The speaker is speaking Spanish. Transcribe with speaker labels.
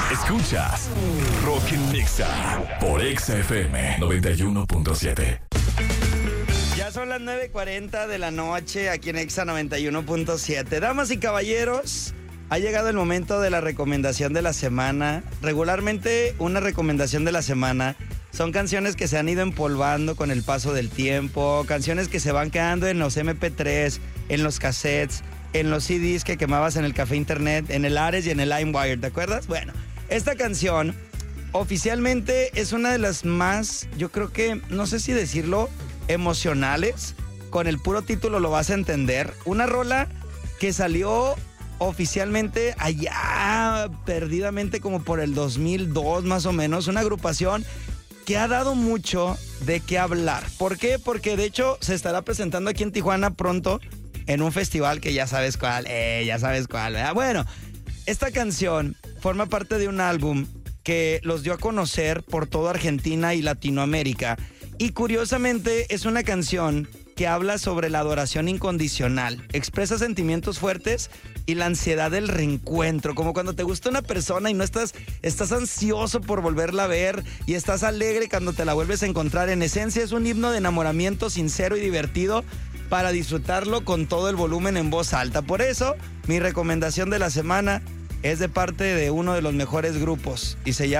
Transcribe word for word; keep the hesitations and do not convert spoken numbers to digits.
Speaker 1: Escuchas Rock en Nexa por Exa F M noventa y uno punto siete.
Speaker 2: Ya son las nueve cuarenta de la noche aquí en Exa noventa y uno punto siete. Damas y caballeros, ha llegado el momento de la recomendación de la semana. Regularmente una recomendación de la semana son canciones que se han ido empolvando con el paso del tiempo, canciones que se van quedando en los eme pe tres, en los cassettes, en los ce des que quemabas en el café internet, en el Ares y en el LimeWire, ¿te acuerdas? Bueno, esta canción oficialmente es una de las más, yo creo que, no sé si decirlo, emocionales. Con el puro título lo vas a entender. Una rola que salió oficialmente allá perdidamente como por el dos mil dos más o menos. Una agrupación que ha dado mucho de qué hablar. ¿Por qué? Porque de hecho se estará presentando aquí en Tijuana pronto en un festival que ya sabes cuál, eh, ya sabes cuál, ¿verdad? Bueno, esta canción forma parte de un álbum que los dio a conocer por toda Argentina y Latinoamérica. Y curiosamente es una canción que habla sobre la adoración incondicional. Expresa sentimientos fuertes y la ansiedad del reencuentro. Como cuando te gusta una persona y no estás, estás ansioso por volverla a ver y estás alegre cuando te la vuelves a encontrar. En esencia es un himno de enamoramiento sincero y divertido para disfrutarlo con todo el volumen en voz alta. Por eso, mi recomendación de la semana es de parte de uno de los mejores grupos y se llama